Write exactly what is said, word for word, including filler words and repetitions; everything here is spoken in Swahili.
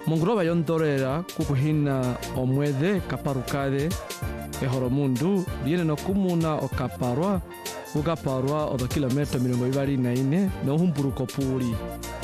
Munguroba yondorera kukuhina omwethe kaparukade ehoromundu viene no kumuna okaparwa ukaparwa odo kilomita mirongo ibari na ine no humburuko puri